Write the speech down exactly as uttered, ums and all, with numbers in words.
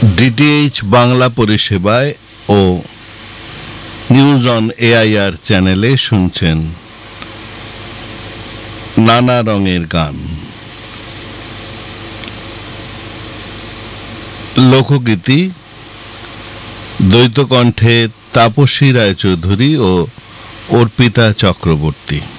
DTH Bangla পরিষেবায় ও news on AIR চ্যানেলে শুনছেন নানা রঙের গান, লোকগীতি, দ্বৈত কণ্ঠে তাপসী রায়চৌধুরী ও অর্পিতা চক্রবর্তী।